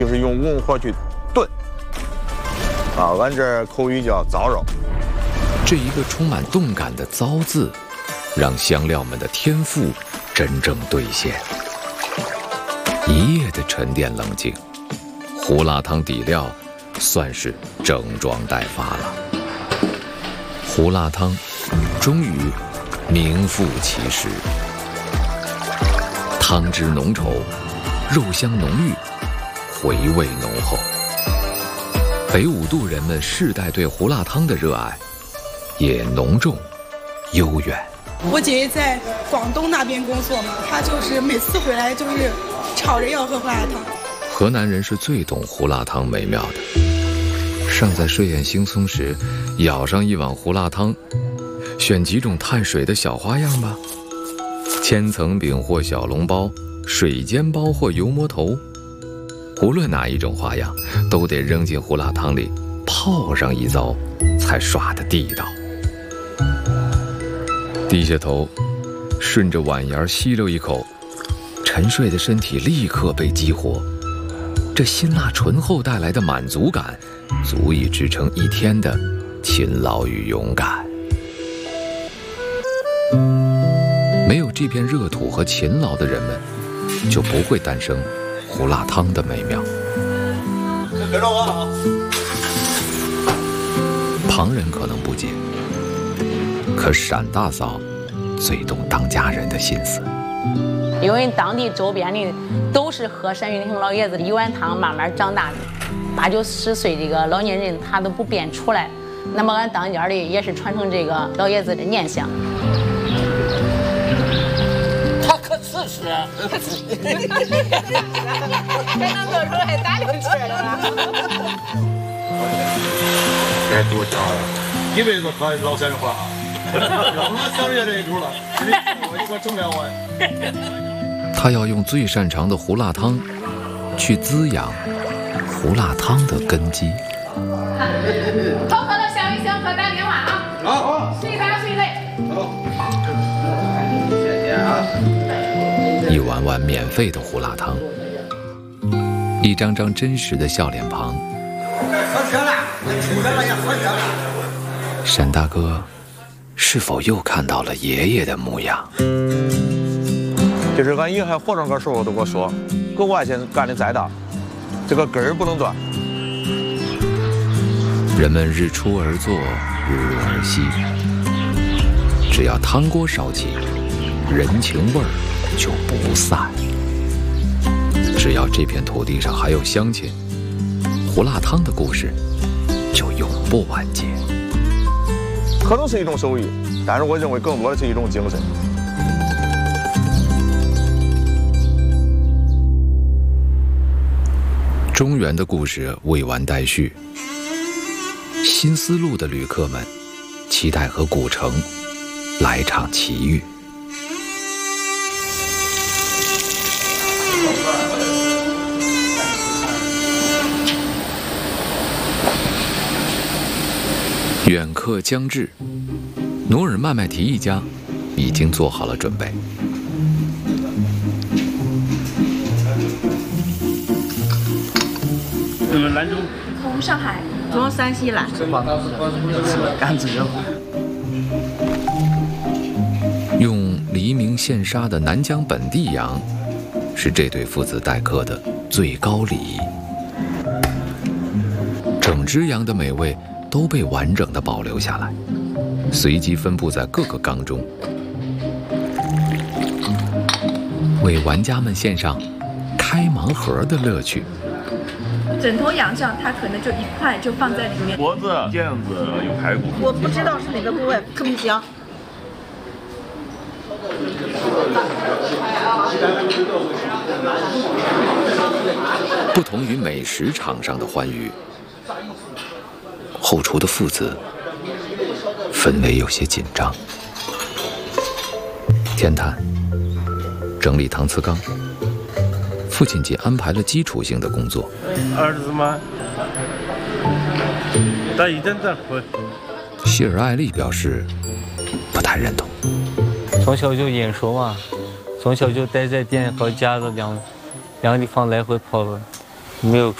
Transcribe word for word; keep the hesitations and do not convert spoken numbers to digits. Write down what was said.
就是用文火去炖，啊，俺这口语叫糟肉。 这一个充满动感的“糟”字，让香料们的天赋真正兑现。一夜的沉淀冷静，胡辣汤底料算是整装待发了。胡辣汤终于名副其实，汤汁浓稠，肉香浓郁，回味浓厚。北五渡人们世代对胡辣汤的热爱也浓重悠远。 我姐姐在广东那边工作嘛，她就是每次回来就是吵着要喝胡辣汤。 河南人是最懂胡辣汤美妙的，尚在睡眼惺忪时，舀上一碗胡辣汤，选几种碳水的小花样吧，千层饼或小笼包，水煎包或油馍头，无论哪一种花样，都得扔进胡辣汤里泡上一遭，才耍得地道。低下头，顺着碗沿吸溜一口，沉睡的身体立刻被激活。这辛辣醇厚带来的满足感，足以支撑一天的勤劳与勇敢。没有这片热土和勤劳的人们，就不会诞生胡辣汤的美妙。旁人可能不解，可沈大嫂最懂当家人的心思。 因为当地周边的都是喝山云亭老爷子的一碗汤慢慢长大的，八九十岁这个老年人他都不便出来，那么俺当家的也是传承这个老爷子的念想。 他可瓷实，可瓷实，还能做出还打溜气了。 该多讲了，一辈子喝老山花，让我想也忍住了，我一个整两碗。 他要用最擅长的胡辣汤，去滋养胡辣汤的根基。 口渴了小雨小可打电话啊！好，谁打谁累。好，谢谢啊。 一碗碗免费的胡辣汤，一张张真实的笑脸庞。 喝血了，吃血了也喝血了。 沈大哥是否又看到了爷爷的模样？ 就是俺爷还活着个时候都跟我说，搁外县干的再大，这个根儿不能断。 人们日出而作，日落而息，只要汤锅烧起，人情味儿就不散。只要这片土地上还有乡亲，胡辣汤的故事就永不完结。 可能是一种手艺，但是我认为更多的是一种精神。 中原的故事未完待续，新丝路的旅客们期待和古城来场奇遇。远客将至，努尔麦麦提一家已经做好了准备。 你们兰州？ 从上海，从山西来。 甘蔗肉。 用黎明现杀的南疆本地羊，是这对父子待客的最高礼仪。整只羊的美味都被完整的保留下来，随机分布在各个缸中，为玩家们献上开盲盒的乐趣。 整头羊上，它可能就一块就放在里面。 脖子、腱子有排骨。 我不知道是哪个部位，特别香。 不同于美食场上的欢愉，后厨的父子氛围有些紧张。添炭、整理搪瓷缸，父亲仅安排了基础性的工作。 儿子们，他一阵阵喝。 希尔艾丽表示不太认同。 从小就演说嘛，从小就待在店和家的两两个地方来回跑了。 没有